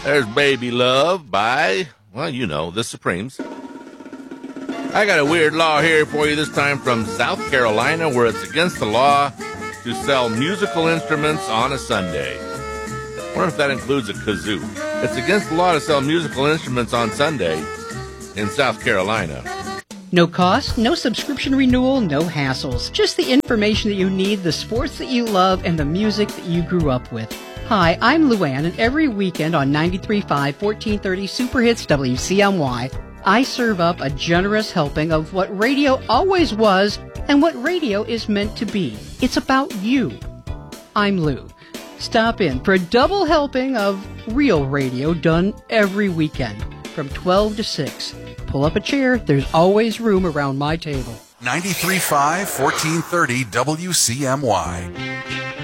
There's Baby Love by, well, you know, the Supremes. I got a weird law here for you this time from South Carolina where it's against the law to sell musical instruments on a Sunday. I wonder if that includes a kazoo. It's against the law to sell musical instruments on Sunday in South Carolina. No cost, no subscription renewal, no hassles. Just the information that you need, the sports that you love, and the music that you grew up with. Hi, I'm Luann, and every weekend on 93.5, 1430 Super Hits WCMY, I serve up a generous helping of what radio always was and what radio is meant to be. It's about you. I'm Lou. Stop in for a double helping of real radio done every weekend from 12 to 6. Pull up a chair. There's always room around my table. 93.5, 1430 WCMY.